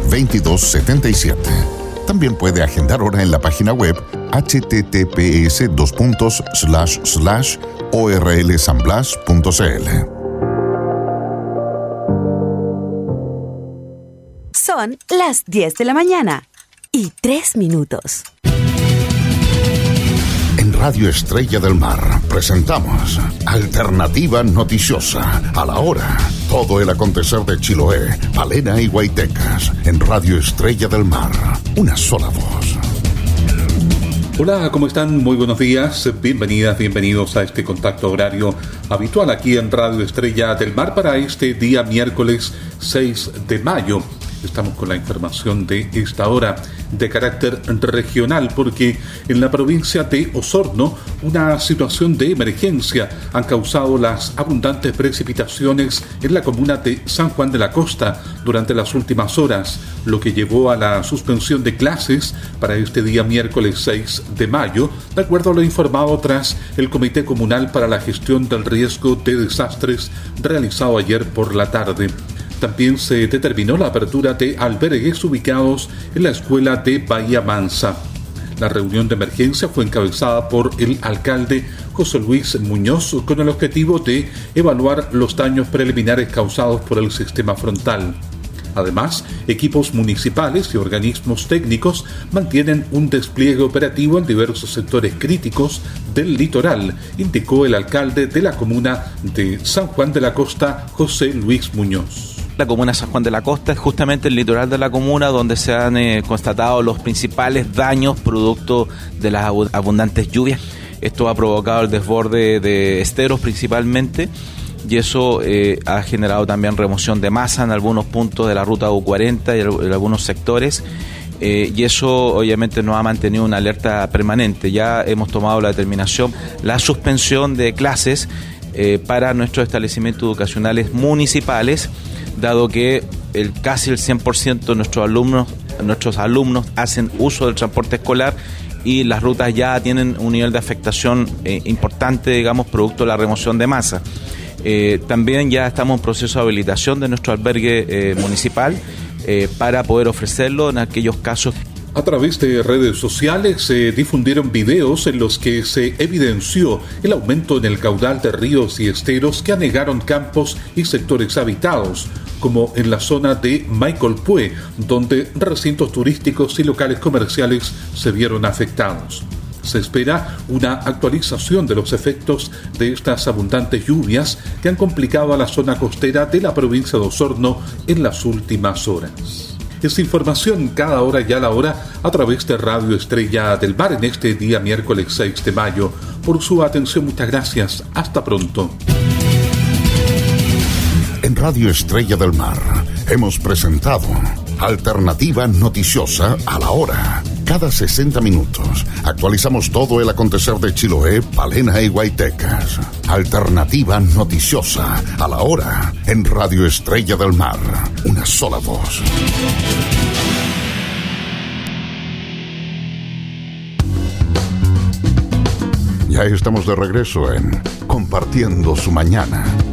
2277. También puede agendar hora en la página web https://orlsanblas.cl. Son las 10 de la mañana y 3 minutos. En Radio Estrella del Mar presentamos Alternativa Noticiosa. A la hora, todo el acontecer de Chiloé, Palena y Guaitecas. En Radio Estrella del Mar, una sola voz. Hola, ¿cómo están? Muy buenos días. Bienvenidas, bienvenidos a este contacto horario habitual aquí en Radio Estrella del Mar para este día miércoles 6 de mayo. Estamos con la información de esta hora de carácter regional porque en la provincia de Osorno una situación de emergencia han causado las abundantes precipitaciones en la comuna de San Juan de la Costa durante las últimas horas, lo que llevó a la suspensión de clases para este día miércoles 6 de mayo, de acuerdo a lo informado tras el Comité Comunal para la Gestión del Riesgo de Desastres realizado ayer por la tarde. También se determinó la apertura de albergues ubicados en la escuela de Bahía Mansa. La reunión de emergencia fue encabezada por el alcalde José Luis Muñoz con el objetivo de evaluar los daños preliminares causados por el sistema frontal. Además, equipos municipales y organismos técnicos mantienen un despliegue operativo en diversos sectores críticos del litoral, indicó el alcalde de la comuna de San Juan de la Costa, José Luis Muñoz. La comuna de San Juan de la Costa es justamente el litoral de la comuna donde se han constatado los principales daños producto de las abundantes lluvias. Esto ha provocado el desborde de esteros principalmente y eso ha generado también remoción de masa en algunos puntos de la ruta U40 y en algunos sectores. Y eso obviamente nos ha mantenido una alerta permanente. Ya hemos tomado la determinación, la suspensión de clases para nuestros establecimientos educacionales municipales, dado que casi el 100% de nuestros alumnos hacen uso del transporte escolar y las rutas ya tienen un nivel de afectación importante, digamos, producto de la remoción de masa. También ya estamos en proceso de habilitación de nuestro albergue municipal para poder ofrecerlo en aquellos casos. A través de redes sociales se difundieron videos en los que se evidenció el aumento en el caudal de ríos y esteros que anegaron campos y sectores habitados, como en la zona de Maicolpue, donde recintos turísticos y locales comerciales se vieron afectados. Se espera una actualización de los efectos de estas abundantes lluvias que han complicado a la zona costera de la provincia de Osorno en las últimas horas. Esta información cada hora y a la hora a través de Radio Estrella del Mar en este día miércoles 6 de mayo. Por su atención, muchas gracias. Hasta pronto. En Radio Estrella del Mar hemos presentado Alternativa Noticiosa a la hora. Cada 60 minutos actualizamos todo el acontecer de Chiloé, Palena y Guaitecas. Alternativa Noticiosa a la hora en Radio Estrella del Mar. Una sola voz. Ya estamos de regreso en Compartiendo su Mañana.